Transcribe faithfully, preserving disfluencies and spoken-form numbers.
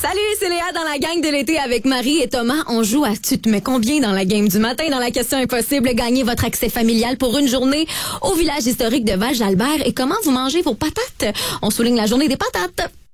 Salut, c'est Léa dans la gang de l'été avec Marie et Thomas. On joue à Tu te mets combien dans la game du matin dans la question impossible. Gagnez votre accès familial pour une journée au village historique de Val-Jalbert. Et comment vous mangez vos patates? On souligne la journée des patates.